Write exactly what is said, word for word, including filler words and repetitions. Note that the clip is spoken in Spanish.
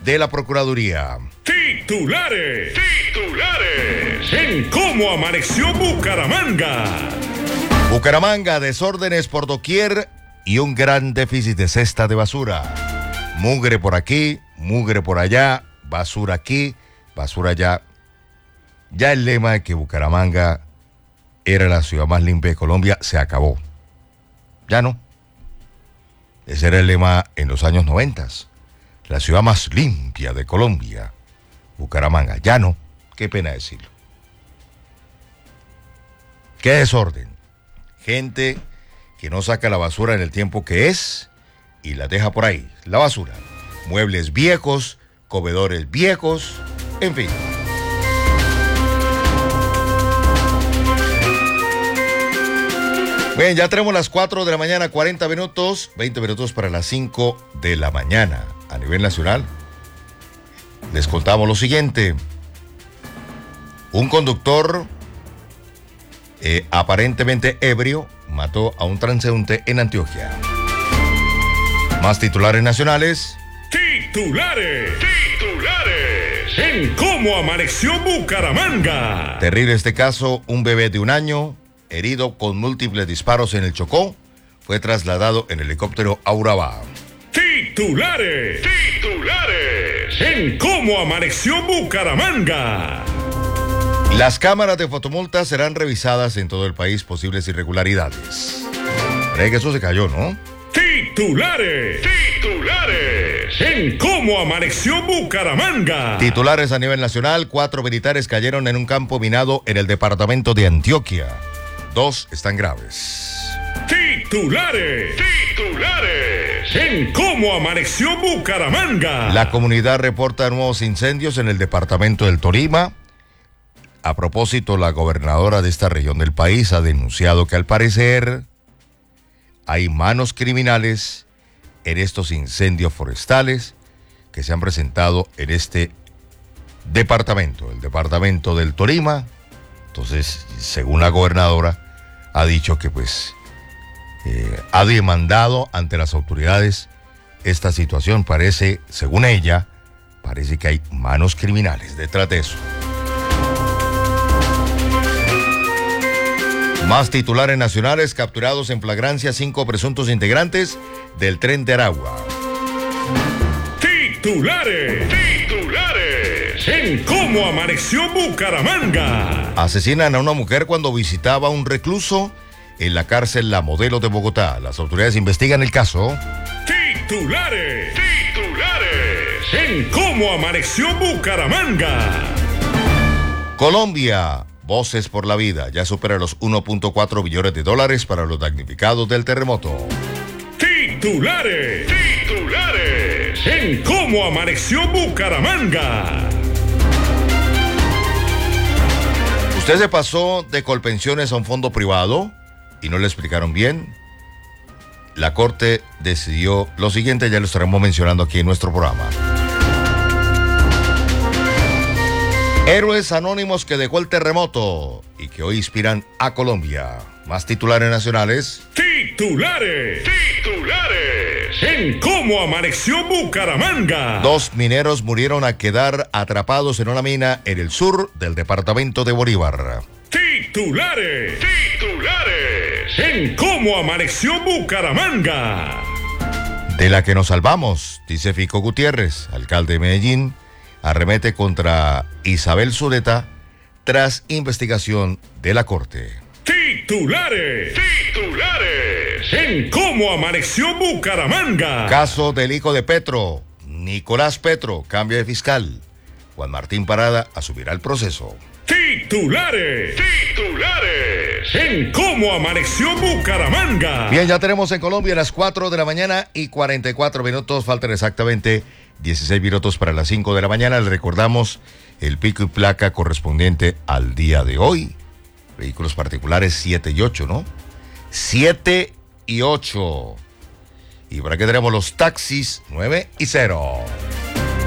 de la Procuraduría. Titulares, titulares, en cómo amaneció Bucaramanga. Bucaramanga, desórdenes por doquier y un gran déficit de cesta de basura. Mugre por aquí, mugre por allá, basura aquí, basura allá. Ya el lema de que Bucaramanga era la ciudad más limpia de Colombia se acabó. Ya no. Ese era el lema en los años noventas. La ciudad más limpia de Colombia, Bucaramanga. Ya no. Qué pena decirlo. Qué desorden. Gente que no saca la basura en el tiempo que es y la deja por ahí. La basura. Muebles viejos, comedores viejos, en fin. Bien, ya tenemos las cuatro de la mañana, cuarenta minutos, veinte minutos para las cinco de la mañana. A nivel nacional, les contamos lo siguiente. Un conductor eh, aparentemente ebrio mató a un transeúnte en Antioquia. Más titulares nacionales. Titulares, titulares, en cómo amaneció Bucaramanga. Terrible este caso, un bebé de un año, herido con múltiples disparos en el Chocó, fue trasladado en helicóptero a Urabá. Titulares, titulares, en cómo amaneció Bucaramanga. Las cámaras de fotomultas serán revisadas en todo el país, posibles irregularidades. Cree que eso se cayó, ¿no? Titulares, titulares, en cómo amaneció Bucaramanga. Titulares a nivel nacional, cuatro militares cayeron en un campo minado en el departamento de Antioquia. Dos están graves. Titulares, titulares, en cómo amaneció Bucaramanga. La comunidad reporta nuevos incendios en el departamento del Tolima. A propósito, la gobernadora de esta región del país ha denunciado que al parecer hay manos criminales en estos incendios forestales que se han presentado en este departamento, el departamento del Tolima. Entonces, según la gobernadora, ha dicho que pues eh, ha demandado ante las autoridades esta situación. Parece, según ella, parece que hay manos criminales detrás de eso. Más titulares nacionales, capturados en flagrancia cinco presuntos integrantes del Tren de Aragua. Titulares, titulares, en cómo amaneció Bucaramanga. Asesinan a una mujer cuando visitaba a un recluso en la cárcel La Modelo de Bogotá. Las autoridades investigan el caso. Titulares, titulares, en cómo amaneció Bucaramanga. Colombia. Voces por la vida, ya supera los uno punto cuatro billones de dólares para los damnificados del terremoto. Titulares, titulares, en cómo amaneció Bucaramanga. ¿Usted se pasó de Colpensiones a un fondo privado y no le explicaron bien? La Corte decidió lo siguiente, ya lo estaremos mencionando aquí en nuestro programa. Héroes anónimos que dejó el terremoto y que hoy inspiran a Colombia. Más titulares nacionales. Titulares, titulares, en cómo amaneció Bucaramanga. Dos mineros murieron al quedar atrapados en una mina en el sur del departamento de Bolívar. Titulares, titulares, en cómo amaneció Bucaramanga. De la que nos salvamos, dice Fico Gutiérrez, alcalde de Medellín, arremete contra Isabel Zuleta tras investigación de la Corte. Titulares, titulares, en cómo amaneció Bucaramanga. Caso del hijo de Petro, Nicolás Petro, cambia de fiscal. Juan Martín Parada asumirá el proceso. Titulares, titulares, en cómo amaneció Bucaramanga. Bien, ya tenemos en Colombia las cuatro de la mañana y cuarenta y cuatro minutos, faltan exactamente dieciséis minutos para las cinco de la mañana. Le recordamos el pico y placa correspondiente al día de hoy. Vehículos particulares siete y ocho, ¿no? siete y ocho. Y por aquí tenemos los taxis nueve y cero.